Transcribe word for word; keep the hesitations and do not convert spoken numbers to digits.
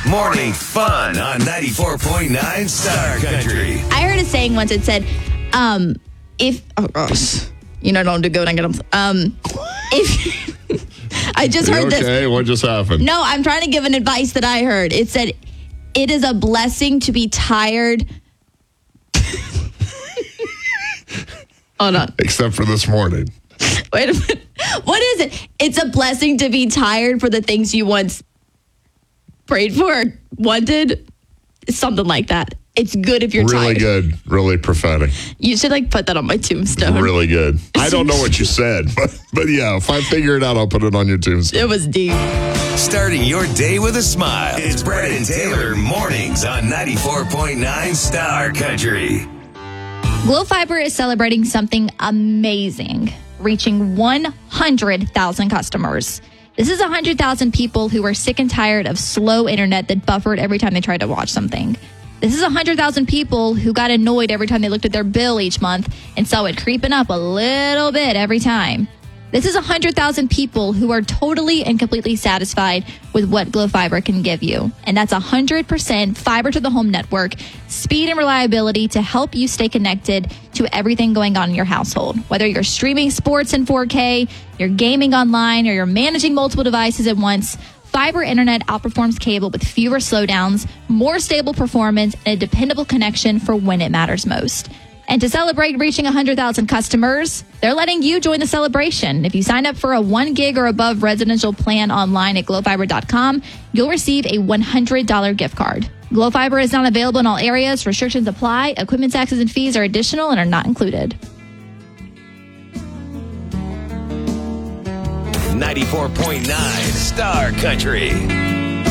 Morning fun on ninety-four point nine Star Country. I heard a saying once. It said, um, if, oh gosh, you know, I don't do good when I get them. Um, if, I just heard okay? this. Okay, what just happened? No, I'm trying to give an advice that I heard. It said, it is a blessing to be tired. Hold on. Except for this morning. Wait a minute. What is it? It's a blessing to be tired for the things you once prayed for, wanted, something like that. It's good if you're really tired. Really good. Really prophetic. You should like put that on my tombstone. Really good. I don't know what you said, but, but yeah, if I figure it out, I'll put it on your tombstone. It was deep. Starting your day with a smile. It's Brad and Taylor mornings on ninety-four point nine Star Country. Glow Fiber is celebrating something amazing, reaching one hundred thousand customers. This is one hundred thousand people who are sick and tired of slow internet that buffered every time they tried to watch something. This is one hundred thousand people who got annoyed every time they looked at their bill each month and saw it creeping up a little bit every time. This is one hundred thousand people who are totally and completely satisfied with what Glow Fiber can give you. And that's one hundred percent fiber to the home network, speed and reliability to help you stay connected to everything going on in your household. Whether you're streaming sports in four K, you're gaming online, or you're managing multiple devices at once, fiber internet outperforms cable with fewer slowdowns, more stable performance, and a dependable connection for when it matters most. And to celebrate reaching one hundred thousand customers, they're letting you join the celebration. If you sign up for a one gig or above residential plan online at glow fiber dot com, you'll receive a one hundred dollars gift card. Glow Fiber is not available in all areas. Restrictions apply. Equipment taxes and fees are additional and are not included. ninety-four point nine Star Country.